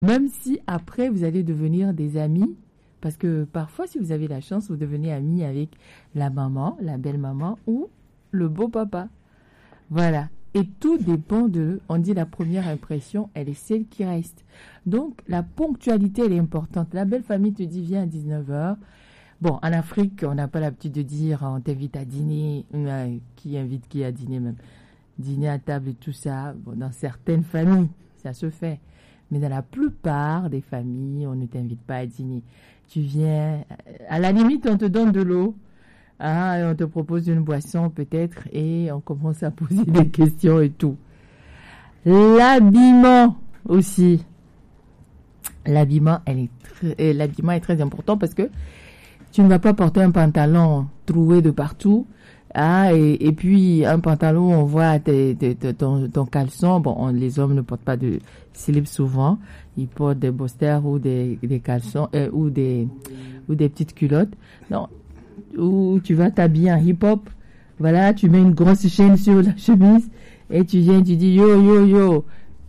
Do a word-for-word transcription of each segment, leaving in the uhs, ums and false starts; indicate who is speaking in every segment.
Speaker 1: Même si après, vous allez devenir des amis, parce que parfois, si vous avez la chance, vous devenez amis avec la maman, la belle-maman ou le beau-papa. Voilà. Et tout dépend de, on dit la première impression, elle est celle qui reste. Donc, la ponctualité, elle est importante. La belle famille te dit, viens à dix-neuf heures. Bon, en Afrique, on n'a pas l'habitude de dire, on t'invite à dîner. Euh, qui invite qui à dîner même? Dîner à table et tout ça. Bon, dans certaines familles, ça se fait. Mais dans la plupart des familles, on ne t'invite pas à dîner. Tu viens, à la limite, on te donne de l'eau. Ah, et on te propose une boisson peut-être et on commence à poser des questions et tout. L'habillement aussi. L'habillement, elle est très, l'habillement est très important parce que tu ne vas pas porter un pantalon troué de partout. Ah, et, et puis un pantalon, on voit tes, tes, tes, ton, ton caleçon. Bon, on, les hommes ne portent pas de slip souvent. Ils portent des bosters ou des, des caleçons euh, ou des ou des petites culottes. Non. Où tu vas t'habiller en hip-hop, voilà, tu mets une grosse chaîne sur la chemise et tu viens, tu dis yo, yo, yo.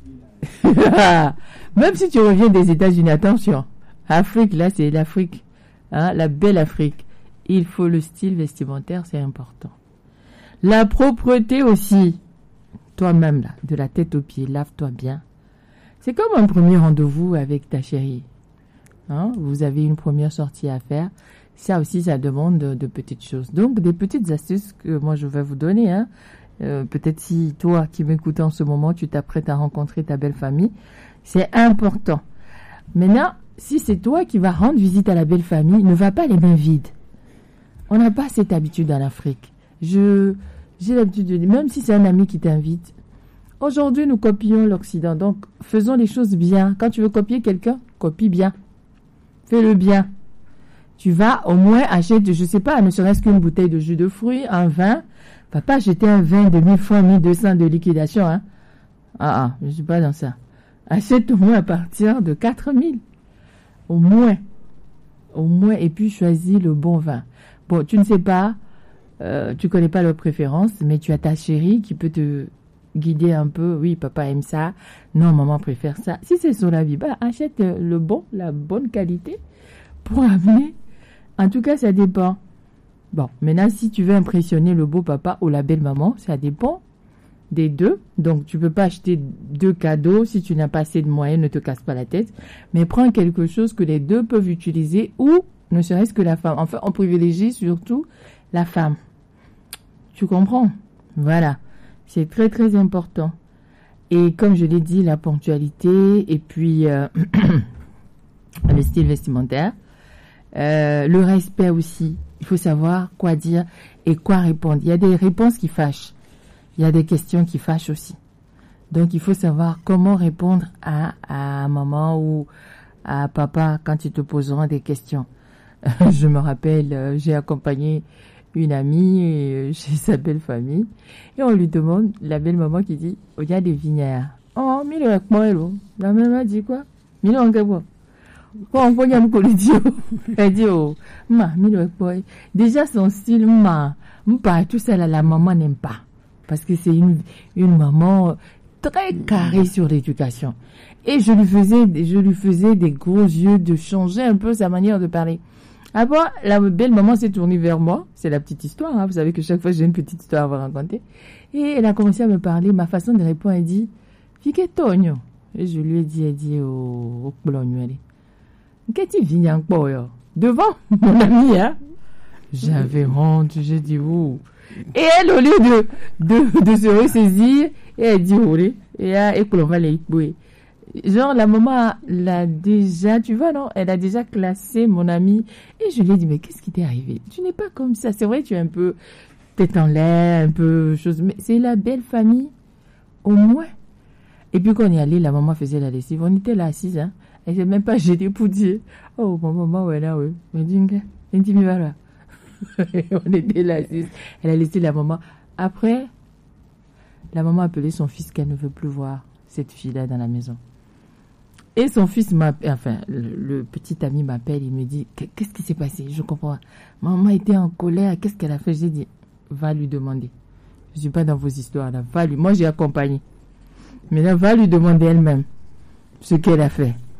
Speaker 1: Même si tu reviens des États-Unis, attention, Afrique, là, c'est l'Afrique, hein, la belle Afrique. Il faut le style vestimentaire, c'est important. La propreté aussi, toi-même, là, de la tête aux pieds, lave-toi bien. C'est comme un premier rendez-vous avec ta chérie. Hein, vous avez une première sortie à faire. Ça aussi, ça demande de, de petites choses. Donc, des petites astuces que moi, je vais vous donner. Hein. Euh, peut-être si toi, qui m'écoutes en ce moment, tu t'apprêtes à rencontrer ta belle famille, c'est important. Maintenant, si c'est toi qui vas rendre visite à la belle famille, ne va pas les mains vides. On n'a pas cette habitude en Afrique. Je, j'ai l'habitude de dire, même si c'est un ami qui t'invite, aujourd'hui, nous copions l'Occident. Donc, faisons les choses bien. Quand tu veux copier quelqu'un, copie bien. Fais-le bien. Tu vas au moins acheter, je sais pas, ne serait-ce qu'une bouteille de jus de fruits, un vin. Va pas acheter un vin de mille francs, mille deux cents de liquidation, hein. Ah, ah, je suis pas dans ça. Achète au moins à partir de quatre mille. Au moins. Au moins, et puis choisis le bon vin. Bon, tu ne sais pas, euh, tu connais pas leurs préférences, mais tu as ta chérie qui peut te guider un peu. Oui, papa aime ça. Non, maman préfère ça. Si c'est sur la vie, bah, achète le bon, la bonne qualité pour amener. En tout cas, ça dépend. Bon, maintenant, si tu veux impressionner le beau papa ou la belle maman, ça dépend des deux. Donc, tu peux pas acheter deux cadeaux. Si tu n'as pas assez de moyens, ne te casse pas la tête. Mais prends quelque chose que les deux peuvent utiliser ou ne serait-ce que la femme. Enfin, on privilégie surtout la femme. Tu comprends? Voilà. C'est très, très important. Et comme je l'ai dit, la ponctualité et puis euh, le style vestimentaire. Euh, le respect aussi. Il faut savoir quoi dire et quoi répondre. Il y a des réponses qui fâchent. Il y a des questions qui fâchent aussi. Donc, il faut savoir comment répondre à, à maman ou à papa quand ils te poseront des questions. Je me rappelle, euh, j'ai accompagné une amie euh, chez sa belle famille et on lui demande, la belle maman qui dit, oh, il y a des vignes. Oh, mille avec moi, la maman a dit quoi? Mille avec moi. Quand on voit un politique, elle dit, oh, ma, mille avec moi. Déjà, son style, ma, ma, tout ça, là, la maman n'aime pas. Parce que c'est une, une maman très carrée sur l'éducation. Et je lui faisais, je lui faisais des gros yeux de changer un peu sa manière de parler. Après, la belle maman s'est tournée vers moi. C'est la petite histoire, hein. Vous savez que chaque fois j'ai une petite histoire à vous raconter. Et elle a commencé à me parler. Ma façon de répondre, elle dit, Fique Tonio. Et je lui ai dit, elle dit, au, au Bologna, elle dit, qu'est-ce que tu viens encore, devant mon ami, hein? J'avais honte, j'ai dit, oh. Et elle, au lieu de, de, de se ressaisir, et elle dit, oh, et elle va les bouer. Genre, la maman l'a déjà, tu vois, non? Elle a déjà classé mon ami. Et je lui ai dit, mais qu'est-ce qui t'est arrivé? Tu n'es pas comme ça. C'est vrai, tu es un peu tête en l'air, un peu chose, mais c'est la belle famille, au moins. Et puis, quand on est allé, la maman faisait la lessive. On était là assise, hein. Elle s'est même pas jetée pour dire, oh, mon maman, ouais, là, ouais. Elle dit, elle dit, mais voilà. On était là assise. Elle a laissé la maman. Après, la maman a appelé son fils qu'elle ne veut plus voir cette fille-là dans la maison. Et son fils m'appelle, enfin, le, le petit ami m'appelle, il me dit, qu'est-ce qui s'est passé? Je comprends. Maman était en colère, qu'est-ce qu'elle a fait? J'ai dit, va lui demander. Je suis pas dans vos histoires, là. Va lui, moi j'ai accompagné. Mais là, va lui demander elle-même ce qu'elle a fait.